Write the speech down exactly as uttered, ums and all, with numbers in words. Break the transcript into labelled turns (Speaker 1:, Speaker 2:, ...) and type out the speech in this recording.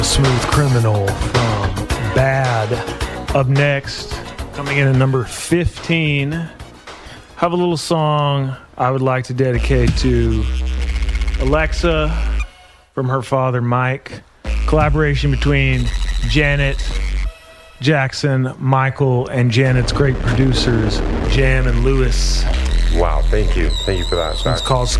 Speaker 1: Smooth Criminal from Bad. Up next, coming in at number fifteen, have a little song I would like to dedicate to Alexa from her father, Mike. Collaboration between Janet Jackson, Michael, and Janet's great producers, Jam and Lewis.
Speaker 2: Wow, thank you. Thank you for that.
Speaker 1: It's called